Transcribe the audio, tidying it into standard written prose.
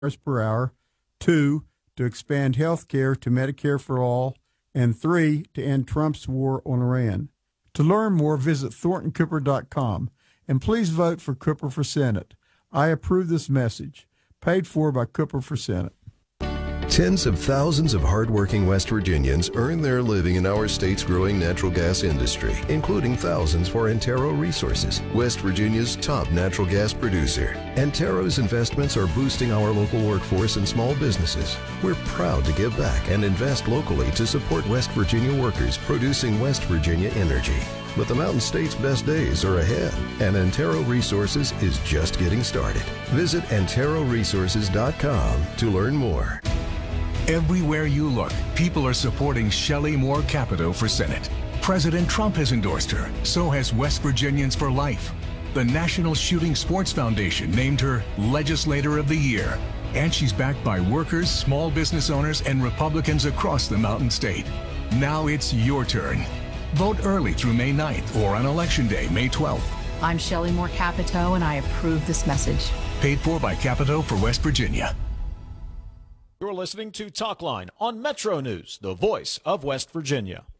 per hour. 2, to expand health care to Medicare for all. And 3, to end Trump's war on Iran. To learn more, visit ThorntonCooper.com. And please vote for Cooper for Senate. I approve this message. Paid for by Cooper for Senate. Tens of thousands of hardworking West Virginians earn their living in our state's growing natural gas industry, including thousands for Antero Resources, West Virginia's top natural gas producer. Antero's investments are boosting our local workforce and small businesses. We're proud to give back and invest locally to support West Virginia workers producing West Virginia energy. But the Mountain State's best days are ahead, and Antero Resources is just getting started. Visit AnteroResources.com to learn more. Everywhere you look, people are supporting Shelley Moore Capito for Senate. President Trump has endorsed her. So has West Virginians for Life. The National Shooting Sports Foundation named her Legislator of the Year. And she's backed by workers, small business owners, and Republicans across the Mountain State. Now it's your turn. Vote early through May 9th or on Election Day, May 12th. I'm Shelley Moore Capito, and I approve this message. Paid for by Capito for West Virginia. You're listening to Talkline on Metro News, the voice of West Virginia.